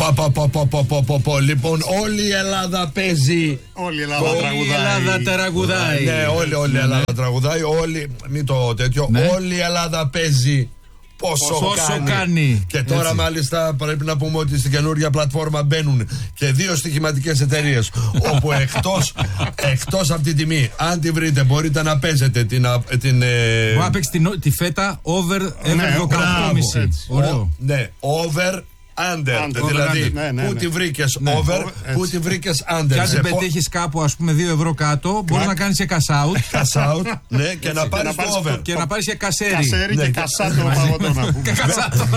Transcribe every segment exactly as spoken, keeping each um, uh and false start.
Λοιπόν, όλη η Ελλάδα παίζει. Όλη η Ελλάδα τραγουδάει. Ναι, όλη η Ελλάδα τραγουδάει. Μην το τέτοιο. Όλη η Ελλάδα παίζει. Πόσο, Πόσο κάνει. κάνει. Και τώρα έτσι. Μάλιστα πρέπει να πούμε ότι στην καινούργια πλατφόρμα μπαίνουν και δύο στοιχηματικές εταιρείες όπου εκτός, εκτός από την τιμή, αν τη βρείτε, μπορείτε να παίζετε την. την Μπορεί να παίξει την, τη φέτα over δεκαοκτώ κόμμα πέντε. Ναι, over. Under, under, δηλαδή under, ναι, ναι, που ναι. τη βρήκες ναι. over, oh, που τη βρήκες under. Και αν την πετύχεις κάπου, ας πούμε, δύο ευρώ κάτω, μπορείς να κάνεις και cash out. Cash out, ναι, και έτσι, να πάρεις το over. Και να πάρεις και κασέρι. Κασέρι ναι, και κασάτο παγωτό να πούμε. Και κασάτο.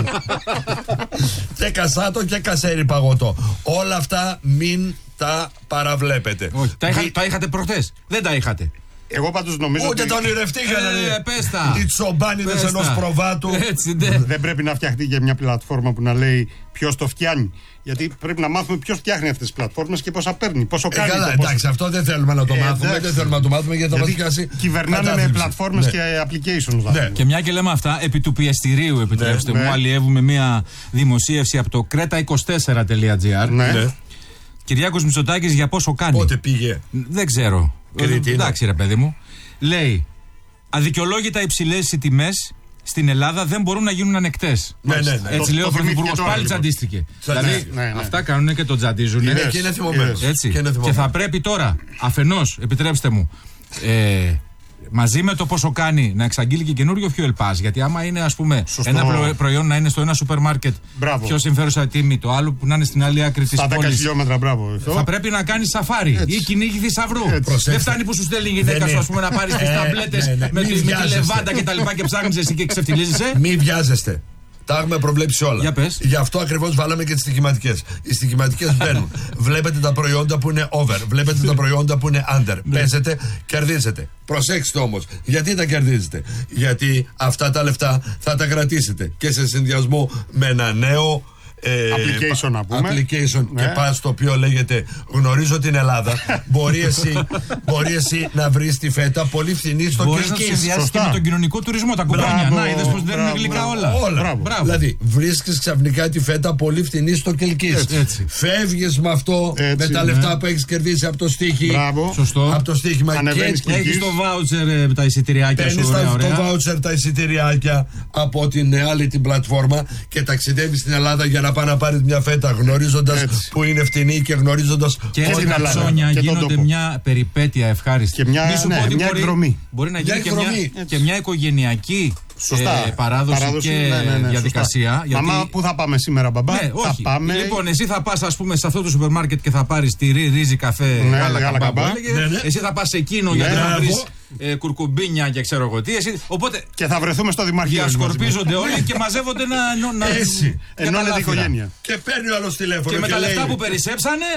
Και κασάτο και κασέρι παγωτό. Όλα αυτά μην τα παραβλέπετε. Όχι, τα, είχα, τα είχατε προχτές. Δεν τα είχατε. Εγώ πάντως νομίζω ούτε ότι... τον ηρευτήκανε. Ε, πες τα. Οι τσομπάνιδες ενός προβάτου. Έτσι, ναι. Δεν πρέπει να φτιαχτεί και μια πλατφόρμα που να λέει ποιος το φτιάνει. Γιατί πρέπει να μάθουμε ποιος φτιάχνει αυτές τις πλατφόρμες και πόσα παίρνει, πόσο κάνει. Ε, καλά, εντάξει, πόσο... αυτό δεν θέλουμε να το ε, μάθουμε. Εντάξει. Δεν θέλουμε να το μάθουμε γιατί θα μας πιάσει. Κυβερνάνε με πλατφόρμες ναι. και applications. Ναι. Και μια και λέμε αυτά, επί του πιεστηρίου, επιτρέψτε ναι. μου, ναι. αλλιεύουμε μια δημοσίευση από το κρέτα είκοσι τέσσερα τελεία τζι άρ. Ναι. Ναι. Κυριάκος Μητσοτάκης για πόσο κάνει. Πότε πήγε. Δεν ξέρω. Κρήτη, εντάξει, ρε παιδί μου. Λέει, αδικαιολόγητα υψηλές οι τιμές στην Ελλάδα δεν μπορούν να γίνουν ανεκτές. Ναι, ναι, ναι. Έτσι λέει ο Πρωθυπουργός, πάλι τζαντίστηκε. Δηλαδή ναι, ναι. αυτά κάνουν και το τζαντίζουν. Και είναι θυμωμένος. Και θα πρέπει τώρα, αφενός, επιτρέψτε μου, ε, μαζί με το πόσο κάνει να εξαγγείλει και καινούριο fuel pass. Γιατί άμα είναι, ας πούμε, σωστό. Ένα προϊόν να είναι στο ένα σούπερ μάρκετ πιο συμφέρουσα τιμή, το άλλο που να είναι στην άλλη άκρη της πόλης. δέκα χιλιόμετρα, μπράβο. Θα πρέπει να κάνει σαφάρι ή κυνήγι θησαυρού. Δεν φτάνει που σου στέλνει η γυναίκα σου, ας πούμε, να πάρει τις ταμπλέτες με τη λεβάντα και τα λοιπά και ψάχνεις εσύ και ξεφτιλίζεσαι. Μη βιάζεστε. Τα έχουμε προβλέψει όλα. Για πες. Γι' αυτό ακριβώς βάλαμε και τις στοιχηματικές. Οι στοιχηματικές μπαίνουν. Βλέπετε τα προϊόντα που είναι over. Βλέπετε τα προϊόντα που είναι under. Παίζετε, κερδίζετε. Προσέξτε όμως. Γιατί τα κερδίζετε. Γιατί αυτά τα λεφτά θα τα κρατήσετε. Και σε συνδυασμό με ένα νέο Ε, application να πούμε. Application ναι. και πας το οποίο λέγεται γνωρίζω την Ελλάδα. μπορεί, εσύ, μπορεί εσύ να βρεις τη φέτα πολύ φθηνή στο Κιλκής. Μπορείς να συνδυάσεις και με τον κοινωνικό τουρισμό, τα κουπόνια. Να, είδες πως δεν είναι γλυκά όλα. όλα. Μπράβο. Μπράβο. Δηλαδή βρίσκεις ξαφνικά τη φέτα πολύ φθηνή στο Κιλκής. Φεύγεις με αυτό, έτσι, με τα λεφτά ναι. που έχεις κερδίσει από το στοίχημα. Μπράβο. Σωστό. Από το στοίχημα. Και έχεις το βάουτσερ τα εισιτηριάκια σου. Παίρνεις το βάουτσερ τα εισιτηριάκια από την άλλη την πλατφόρμα και ταξιδεύεις στην Ελλάδα για να πάει να πάρει μια φέτα γνωρίζοντας έτσι. Που είναι φτηνή και γνωρίζοντας και έτσι τα ψώνια γίνονται μια περιπέτεια ευχάριστη. Και μια, ναι, μια μπορεί, εκδρομή. Μπορεί να γίνει και μια, και μια οικογενειακή ε, παράδοση, παράδοση και ναι, ναι, ναι, διαδικασία. Γιατί... Μαμά, πού θα πάμε σήμερα, μπαμπά? Ναι, θα όχι. Πάμε... Λοιπόν, εσύ θα πας, ας πούμε, σε αυτό το σούπερ μάρκετ και θα πάρεις τυρί, ρύζι, καφέ, ναι, γάλα, γάλα καμπά. Ναι, ναι. Εσύ θα πας σε εκείνο ναι, γιατί ναι, θα βρεις ε, κουρκουμπίνια και ξέρω εγώ τι. Εσύ, οπότε και θα βρεθούμε στο Δημαρχείο. Διασκορπίζονται όλοι και μαζεύονται να. Έτσι. Ενώνεται η οικογένεια. Και παίρνει ο άλλος τηλέφωνο. Και με τα λεφτά που περισσέψανε.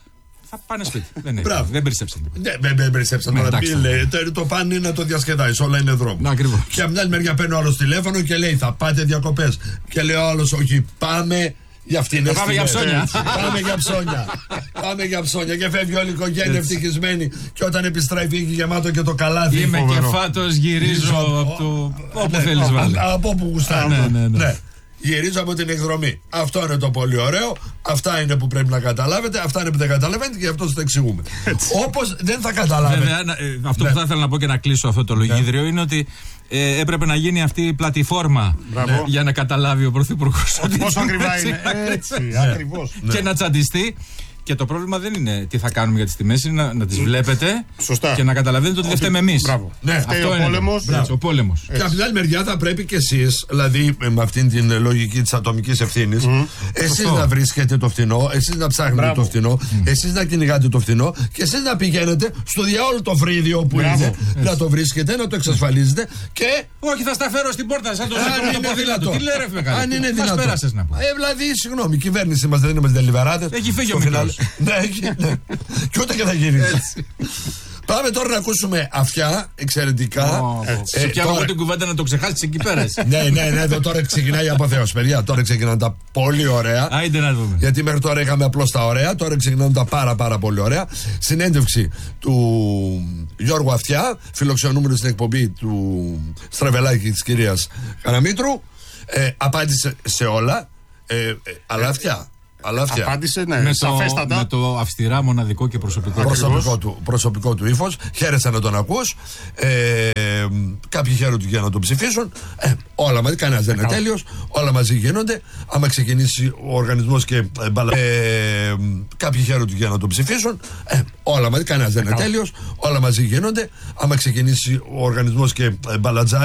Θα πάνε σπίτι. Δεν, είναι, δεν περισσέψαν. Δεν, δεν περισσέψαν. Ναι, το, το πάνε να το διασκεδάσει. Όλα είναι δρόμο. Ακριβώς. Και από την άλλη μεριά παίρνει ο άλλος τηλέφωνο και λέει θα πάτε διακοπές. Και λέει ο άλλος όχι, πάμε για φτηνές. Πάμε για ψώνια. Πάμε για ψώνια. Πάμε για ψώνια. Και φεύγει όλη η οικογένεια ευτυχισμένη. Και όταν επιστρέφει έχει γεμάτο και το καλάθι. Είμαι κεφάτος, γυρίζω από το. Όπου θέλεις βάλει. Από όπου γουστάρει. Ναι. Γυρίζω από την εκδρομή. Αυτό είναι το πολύ ωραίο. Αυτά είναι που πρέπει να καταλάβετε. Αυτά είναι που δεν καταλαβαίνετε και γι' αυτό σας το εξηγούμε. Όπως δεν θα καταλάβετε. Βέβαια, ε, αυτό ναι. που θα ήθελα να πω και να κλείσω αυτό το λογίδριο ναι. είναι ότι ε, έπρεπε να γίνει αυτή η πλατφόρμα ναι. για να καταλάβει ο Πρωθυπουργός. Πόσο ακριβά είναι. Έτσι, ακριβώς. Και να τσαντιστεί. Και το πρόβλημα δεν είναι τι θα κάνουμε για τις τιμές, είναι να, να τις βλέπετε σωστά. Και να καταλαβαίνετε ότι δεν φταίμε εμείς. Ναι, αυτό ο πόλεμος. Ο πόλεμος. Και από την άλλη μεριά θα πρέπει και εσείς, δηλαδή με αυτήν την λογική της ατομικής ευθύνης, mm. εσείς να βρίσκετε το φθηνό, εσείς να ψάχνετε Μπράβο. το φθηνό, mm. εσείς να κυνηγάτε το φθηνό και εσείς να πηγαίνετε στο διάολο το φρύδιο που Μπράβο. είναι, Έτσι. να το βρίσκετε, να το εξασφαλίζετε και. Όχι, θα στα φέρω στην πόρτα, σαν το ποδήλατο. Τι λέει ρε μεγάλο. Αν είναι δυνατόν. Πέρασες να πω. Ε, δηλαδή, συγγνώμη, η κυβέρνηση μας δεν είναι με δελιβεράδες. Έχει φύγει ο μικρός. Ναι, ναι. Και ούτε και θα γίνει. Πάμε τώρα να ακούσουμε αυτιά εξαιρετικά. Σε πιάνω εγώ την κουβέντα να το ξεχάσεις εκεί πέρα. Ναι, ναι, ναι, εδώ τώρα ξεκινάει η αποθέωση, παιδιά. Τώρα ξεκινάνε τα πολύ ωραία. Άιντε να δούμε. Γιατί μέχρι τώρα είχαμε απλώς τα ωραία, τώρα ξεκινάνε τα πάρα πάρα πολύ ωραία. Συνέντευξη του Γιώργου Αυτιά, φιλοξενούμενου στην εκπομπή του Στραβελάκη της κυρίας Καραμήτρου. Ε, απάντησε σε όλα. Ε, ε, αλλά Αυτιά. Αλήθεια. Απάντησε, ναι, με, σαφέστατα. το, με το αυστηρά, μοναδικό και προσωπικό, προσωπικό του, προσωπικό του ύφος. Χαίρεσαι να τον ακούς. Ε, κάποιοι χαίρονται για να τον ψηφίσουν. Ε, όλα μαζί, κανένας δεν είναι τέλειος. Όλα μαζί γίνονται. Άμα ξεκινήσει ο οργανισμός και ε, μπαλα... ε, κάποιοι χαίρονται για να τον ψηφίσουν. Ε, όλα μαζί, κανένας δεν είναι τέλειος. Όλα μαζί γίνονται. Άμα ξεκινήσει ο οργανισμός και ε, μπαλατζάρει.